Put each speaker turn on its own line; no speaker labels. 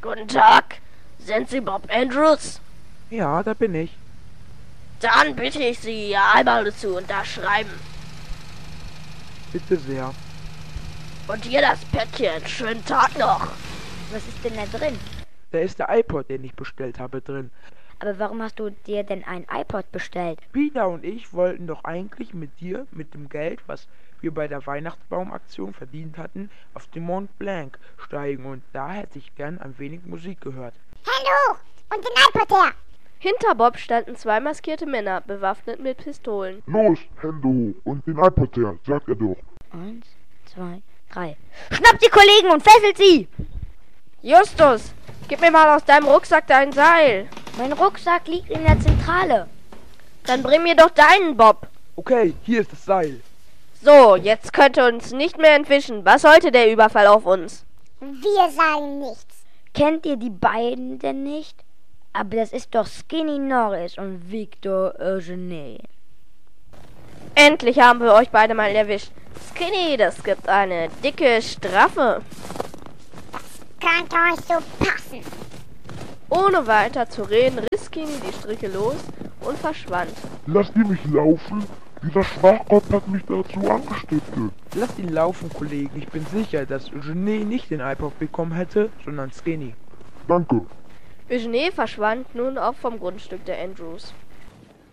Guten Tag. Sind Sie Bob Andrews?
Ja, da bin ich.
Dann bitte ich Sie, Ihr einmal zu unterschreiben.
Bitte sehr.
Und hier das Päckchen. Schönen Tag noch.
Was ist denn da drin?
Da ist der iPod, den ich bestellt habe, drin.
Aber warum hast du dir denn ein iPod bestellt?
Peter und ich wollten doch eigentlich mit dir, mit dem Geld, was wir bei der Weihnachtsbaumaktion verdient hatten, auf den Mont Blanc steigen. Und da hätte ich gern ein wenig Musik gehört.
Hallo! Und den iPod her!
Hinter Bob standen zwei maskierte Männer, bewaffnet mit Pistolen.
Los, Hände hoch und den iPod her, sagt er doch.
1, 2, 3. Schnappt die Kollegen und fesselt sie!
Justus, gib mir mal aus deinem Rucksack dein Seil.
Mein Rucksack liegt in der Zentrale.
Dann bring mir doch deinen, Bob.
Okay, hier ist das Seil.
So, jetzt könnt ihr uns nicht mehr entwischen. Was sollte der Überfall auf uns?
Wir sagen nichts.
Kennt ihr die beiden denn nicht? Aber das ist doch Skinny Norris und Victor Eugene.
Endlich haben wir euch beide mal erwischt. Skinny, das gibt eine dicke Strafe.
Könnte euch so passen.
Ohne weiter zu reden, riss Skinny die Stricke los und verschwand.
Lasst ihr mich laufen? Dieser Schwachkopf hat mich dazu angestiftet.
Lasst ihn laufen, Kollegen. Ich bin sicher, dass Eugenie nicht den iPod bekommen hätte, sondern Skinny.
Danke.
Eugene verschwand nun auch vom Grundstück der Andrews.